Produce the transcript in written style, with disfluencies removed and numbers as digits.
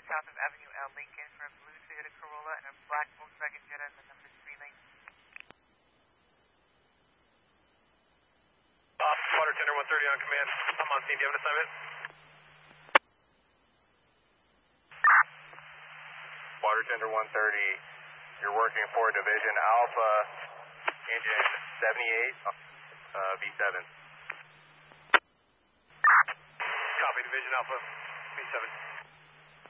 south of Avenue L Lincoln for a blue Toyota Corolla and a black Volkswagen Jetta in the number 3 lane. Water tender 130 on command. I'm on scene. Do you have an assignment? Water tender 130. You're working for Division Alpha, engine 78, V7. Copy, Division Alpha, V7.